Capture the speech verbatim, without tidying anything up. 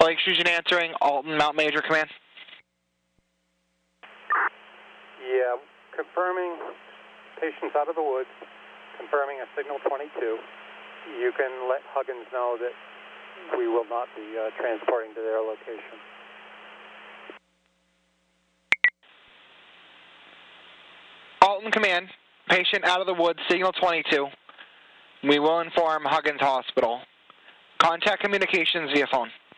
Lake Fusion answering, Alton, Mount Major Command. Yeah, confirming patients out of the woods, confirming a signal twenty-two. You can let Huggins know that we will not be uh, transporting to their location. Alton Command, patient out of the woods, signal twenty-two. We will inform Huggins Hospital. Contact communications via phone.